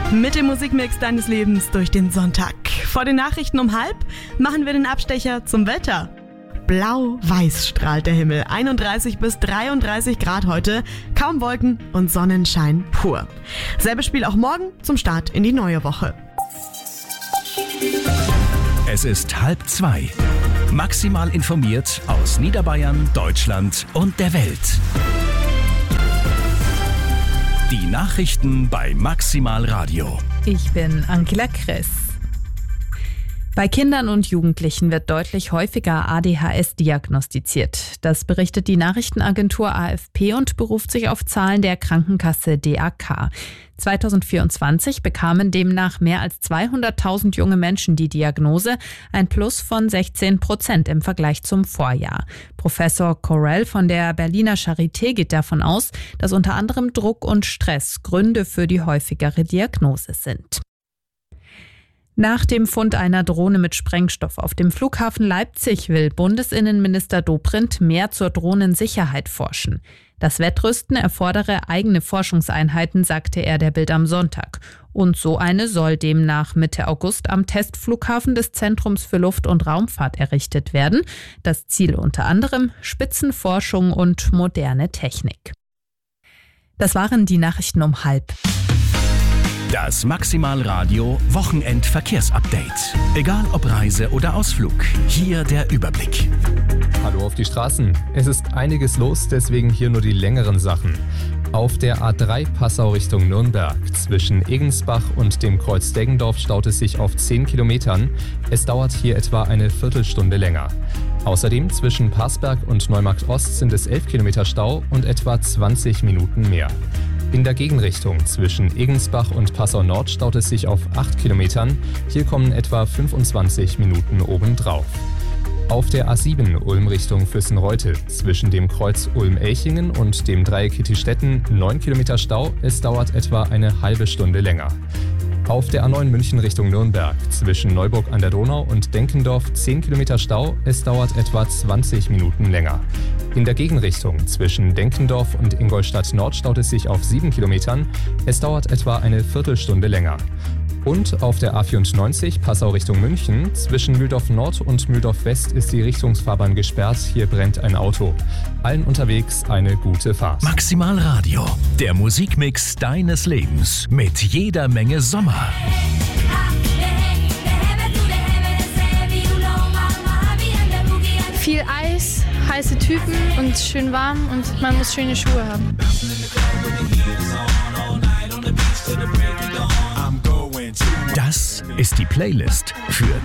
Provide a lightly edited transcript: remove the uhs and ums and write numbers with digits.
Mit dem Musikmix deines Lebens durch den Sonntag. Vor den Nachrichten um 12:30 machen wir den Abstecher zum Wetter. Blau-weiß strahlt der Himmel. 31 bis 33 Grad heute. Kaum Wolken und Sonnenschein pur. Selbes Spiel auch morgen zum Start in die neue Woche. Es ist 1:30. Maximal informiert aus Niederbayern, Deutschland und der Welt. Die Nachrichten bei Maximal Radio. Ich bin Angela Kress. Bei Kindern und Jugendlichen wird deutlich häufiger ADHS diagnostiziert. Das berichtet die Nachrichtenagentur AFP und beruft sich auf Zahlen der Krankenkasse DAK. 2024 bekamen demnach mehr als 200.000 junge Menschen die Diagnose, ein Plus von 16% im Vergleich zum Vorjahr. Professor Corell von der Berliner Charité geht davon aus, dass unter anderem Druck und Stress Gründe für die häufigere Diagnose sind. Nach dem Fund einer Drohne mit Sprengstoff auf dem Flughafen Leipzig will Bundesinnenminister Dobrindt mehr zur Drohnensicherheit forschen. Das Wettrüsten erfordere eigene Forschungseinheiten, sagte er der Bild am Sonntag. Und so eine soll demnach Mitte August am Testflughafen des Zentrums für Luft- und Raumfahrt errichtet werden. Das Ziel unter anderem Spitzenforschung und moderne Technik. Das waren die Nachrichten um 12:30. Das Maximal Radio Wochenendverkehrsupdate. Egal ob Reise oder Ausflug, hier der Überblick. Hallo auf die Straßen. Es ist einiges los, deswegen hier nur die längeren Sachen. Auf der A3 Passau Richtung Nürnberg zwischen Egensbach und dem Kreuz Deggendorf staut es sich auf 10 Kilometern. Es dauert hier etwa eine Viertelstunde länger. Außerdem zwischen Parsberg und Neumarkt Ost sind es 11 Kilometer Stau und etwa 20 Minuten mehr. In der Gegenrichtung zwischen Egensbach und Passau Nord staut es sich auf 8 Kilometern. Hier kommen etwa 25 Minuten obendrauf. Auf der A7 Ulm Richtung Füssenreute zwischen dem Kreuz Ulm-Elchingen und dem Dreieck Hittistetten 9 Kilometer Stau. Es dauert etwa eine halbe Stunde länger. Auf der A9 München Richtung Nürnberg zwischen Neuburg an der Donau und Denkendorf 10 Kilometer Stau. Es dauert etwa 20 Minuten länger. In der Gegenrichtung zwischen Denkendorf und Ingolstadt Nord staut es sich auf 7 Kilometern. Es dauert etwa eine Viertelstunde länger. Und auf der A94 Passau Richtung München zwischen Mühldorf Nord und Mühldorf West ist die Richtungsfahrbahn gesperrt. Hier brennt ein Auto. Allen unterwegs eine gute Fahrt. Maximal Radio, der Musikmix deines Lebens mit jeder Menge Sommer. Viel Eis, heiße Typen und schön warm und man muss schöne Schuhe haben. Das ist die Playlist für